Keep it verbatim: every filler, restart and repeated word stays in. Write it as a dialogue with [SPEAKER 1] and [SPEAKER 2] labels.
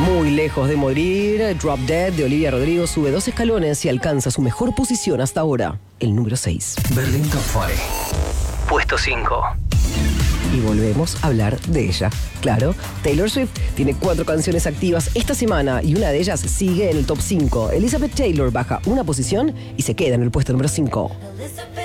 [SPEAKER 1] Muy lejos de morir, Drop Dead de Olivia Rodrigo sube dos escalones y alcanza su mejor posición hasta ahora, el número seis.
[SPEAKER 2] Berlín Top cinco. Puesto cinco.
[SPEAKER 1] Y volvemos a hablar de ella. Claro, Taylor Swift tiene cuatro canciones activas esta semana y una de ellas sigue en el top cinco. Elizabeth Taylor baja una posición y se queda en el puesto número cinco.